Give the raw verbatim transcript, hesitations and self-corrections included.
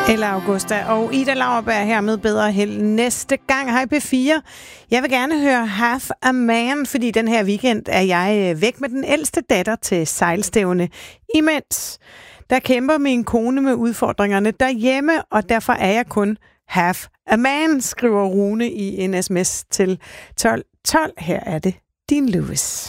Eller Augusta og Ida Lauerberg her med bedre held næste gang. Hej P fire. Jeg vil gerne høre Half a Man, fordi den her weekend er jeg væk med den ældste datter til sejlstævne. Imens der kæmper min kone med udfordringerne derhjemme, og derfor er jeg kun half a man, skriver Rune i en sms til tolv tolv. Her er det Dean Lewis.